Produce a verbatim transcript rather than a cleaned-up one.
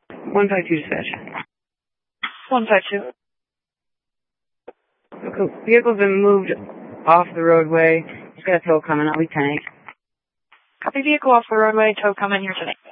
one five two dispatch. one five two. The vehicle's been moved off the roadway. It's got a tow coming. I'll be ten eight. Copy, vehicle off the roadway, tow coming, here tonight.